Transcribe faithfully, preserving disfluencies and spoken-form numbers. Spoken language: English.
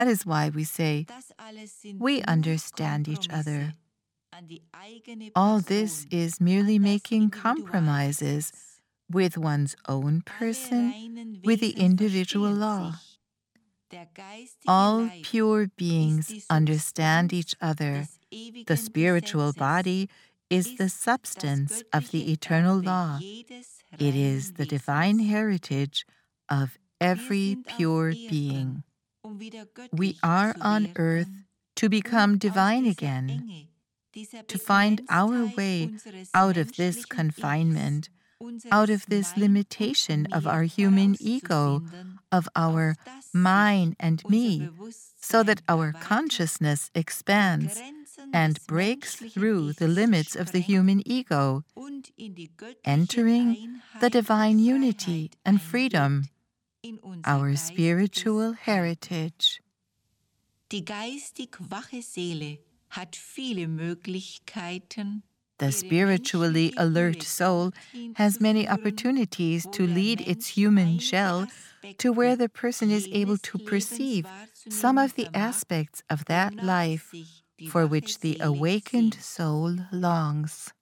That is why we say, we understand each other. All this is merely making compromises with one's own person, with the individual law. All pure beings understand each other. The spiritual body is the substance of the eternal law. It is the divine heritage of every pure being. We are on earth to become divine again, to find our way out of this confinement, out of this limitation of our human ego, of our mine and me, so that our consciousness expands and breaks through the limits of the human ego, entering the divine unity and freedom, our spiritual heritage. Die geistig wache Seele hat viele Möglichkeiten. The spiritually alert soul has many opportunities to lead its human shell to where the person is able to perceive some of the aspects of that life for which the awakened soul longs.